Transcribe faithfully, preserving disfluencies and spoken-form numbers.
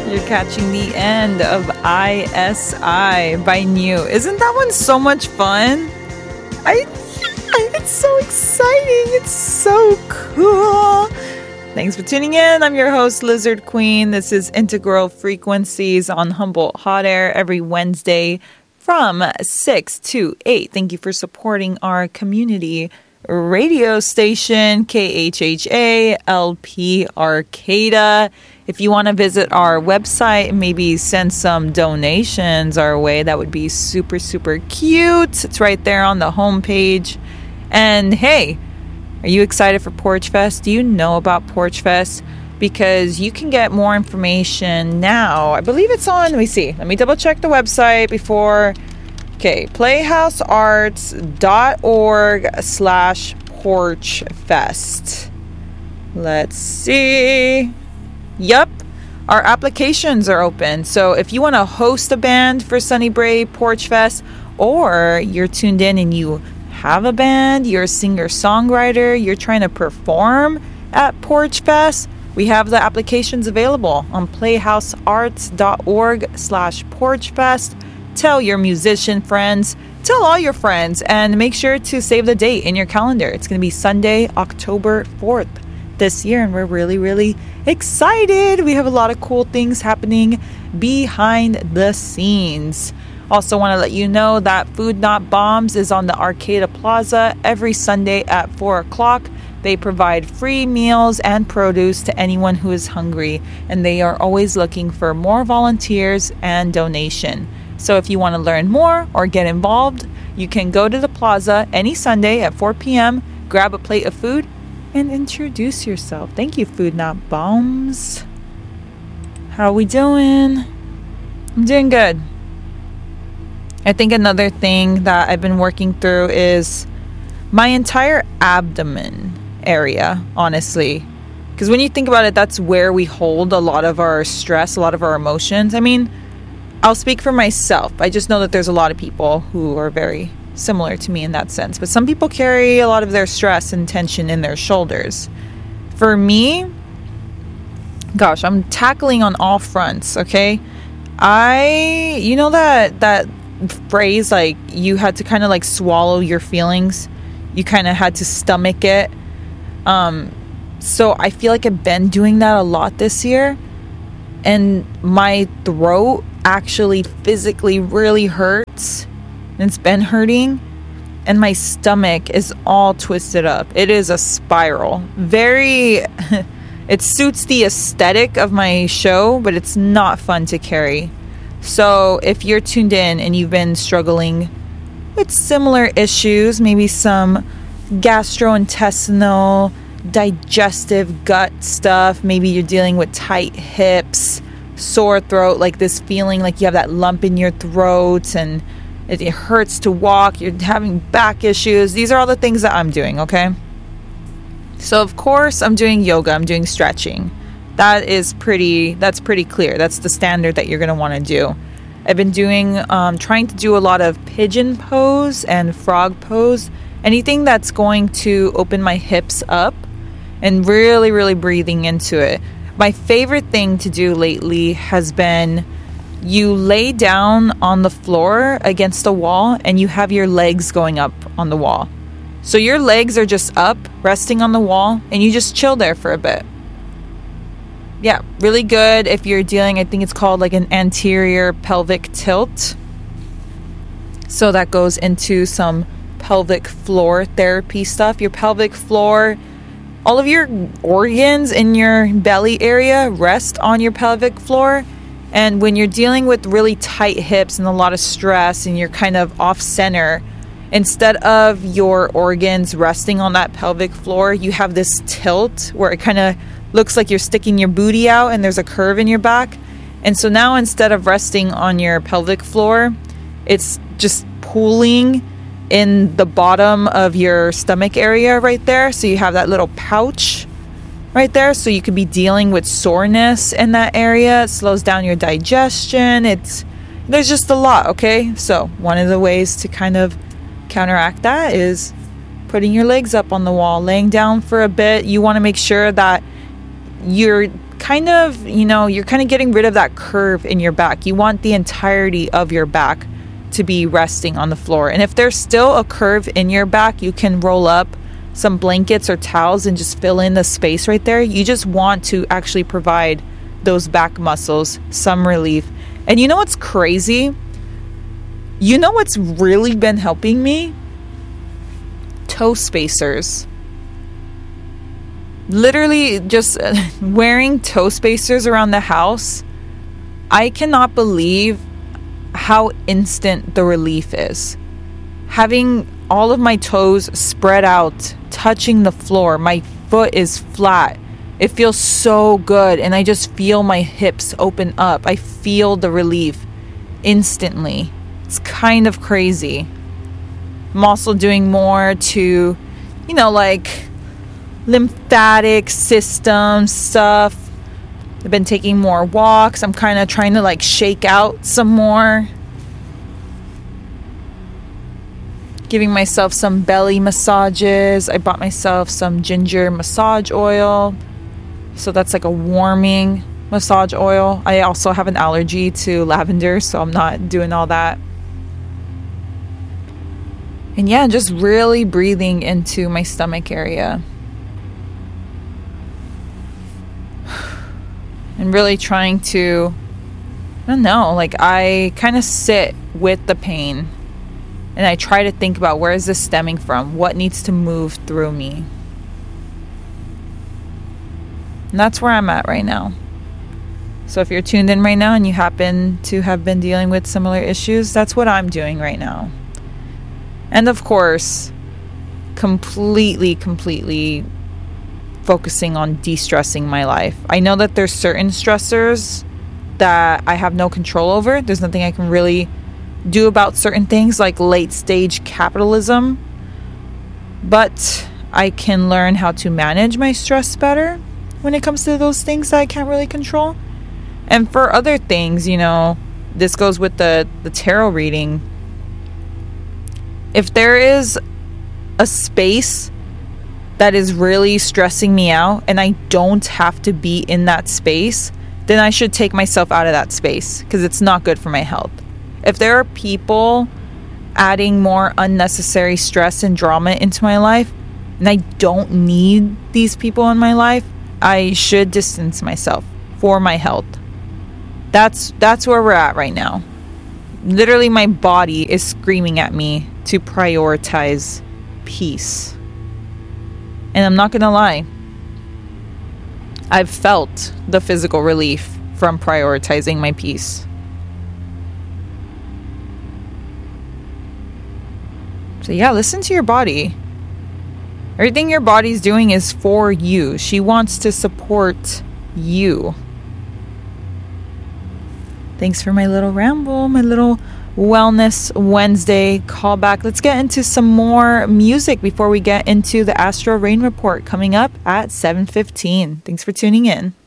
You're catching the end of I S I by New. Isn't that one so much fun? I, it's so exciting. It's so cool. Thanks for tuning in. I'm your host, Lizard Queen. This is Integral Frequencies on Humboldt Hot Air every Wednesday from six to eight. Thank you for supporting our community radio station, K H H A L P Arcata. If you want to visit our website and maybe send some donations our way, that would be super, super cute. It's right there on the homepage. And hey, are you excited for Porch Fest? Do you know about Porch Fest? Because you can get more information now. I believe it's on, let me see. Let me double check the website before. Okay, playhousearts.org slash Porch Fest. Let's see. Yup, our applications are open. So if you want to host a band for Sunny Brae Porch Fest, or you're tuned in and you have a band, you're a singer-songwriter, you're trying to perform at Porch Fest, we have the applications available on playhousearts.org slash Porch Fest. Tell your musician friends, tell all your friends, and make sure to save the date in your calendar. It's going to be Sunday, October fourth this year, and we're really, really excited. We have a lot of cool things happening behind the scenes. Also want to let you know that Food Not Bombs is on the Arcata Plaza every Sunday at four o'clock. They provide free meals and produce to anyone who is hungry, and they are always looking for more volunteers and donation. So if you want to learn more or get involved, you can go to the plaza any Sunday at four p.m., grab a plate of food, and introduce yourself. Thank you, Food Not Bombs. How are we doing? I'm doing good. I think another thing that I've been working through is my entire abdomen area, honestly. Because when you think about it, that's where we hold a lot of our stress, a lot of our emotions. I mean, I'll speak for myself. I just know that there's a lot of people who are very similar to me in that sense. But some people carry a lot of their stress and tension in their shoulders. For me, gosh, I'm tackling on all fronts, okay? I, you know that that phrase, like, you had to kind of like swallow your feelings? You kind of had to stomach it. Um, so I feel like I've been doing that a lot this year. And my throat actually physically really hurts. And it's been hurting, and my stomach is all twisted up. It is a spiral. Very, it suits the aesthetic of my show, but it's not fun to carry. So if you're tuned in and you've been struggling with similar issues, maybe some gastrointestinal, digestive gut stuff, maybe you're dealing with tight hips, sore throat, like this feeling like you have that lump in your throat, and it hurts to walk, you're having back issues. These are all the things that I'm doing, okay? So, of course, I'm doing yoga. I'm doing stretching. That is pretty, that's pretty clear. That's the standard that you're going to want to do. I've been doing, um, trying to do a lot of pigeon pose and frog pose. Anything that's going to open my hips up and really, really breathing into it. My favorite thing to do lately has been you lay down on the floor against a wall and you have your legs going up on the wall. So your legs are just up, resting on the wall, and you just chill there for a bit. Yeah, really good if you're dealing, I think it's called like an anterior pelvic tilt. So that goes into some pelvic floor therapy stuff. Your pelvic floor, all of your organs in your belly area rest on your pelvic floor. And when you're dealing with really tight hips and a lot of stress and you're kind of off center, instead of your organs resting on that pelvic floor, you have this tilt where it kind of looks like you're sticking your booty out and there's a curve in your back. And so now instead of resting on your pelvic floor, it's just pooling in the bottom of your stomach area right there. So you have that little pouch right there, so you could be dealing with soreness in that area. It slows down your digestion. It's there's just a lot, okay? So one of the ways to kind of counteract that is putting your legs up on the wall, laying down for a bit. You want to make sure that you're kind of, you know, you're kind of getting rid of that curve in your back. You want the entirety of your back to be resting on the floor. And if there's still a curve in your back, you can roll up some blankets or towels and just fill in the space right there. You just want to actually provide those back muscles some relief. And you know what's crazy? You know what's really been helping me? Toe spacers. Literally just wearing toe spacers around the house. I cannot believe how instant the relief is. Having all of my toes spread out, touching the floor, my foot is flat. It feels so good, and I just feel my hips open up. I feel the relief instantly. It's kind of crazy. I'm also doing more to, you know, like lymphatic system stuff. I've been taking more walks. I'm kind of trying to like shake out some more. Giving myself some belly massages. I bought myself some ginger massage oil. So that's like a warming massage oil. I also have an allergy to lavender, so I'm not doing all that. And yeah, just really breathing into my stomach area. And really trying to, I don't know, like I kind of sit with the pain. And I try to think about, where is this stemming from? What needs to move through me? And that's where I'm at right now. So if you're tuned in right now and you happen to have been dealing with similar issues, that's what I'm doing right now. And of course, completely, completely focusing on de-stressing my life. I know that there's certain stressors that I have no control over. There's nothing I can really do about certain things, like late stage capitalism. But I can learn how to manage my stress better when it comes to those things that I can't really control. And for other things, you know, this goes with the, the tarot reading. If there is a space that is really stressing me out and I don't have to be in that space, then I should take myself out of that space, because it's not good for my health. If there are people adding more unnecessary stress and drama into my life, and I don't need these people in my life, I should distance myself for my health. That's that's where we're at right now. Literally, my body is screaming at me to prioritize peace. And I'm not gonna lie, I've felt the physical relief from prioritizing my peace. So yeah, listen to your body. Everything your body's doing is for you. She wants to support you. Thanks for my little ramble, my little Wellness Wednesday callback. Let's get into some more music before we get into the Astro Rain Report coming up at seven fifteen. Thanks for tuning in.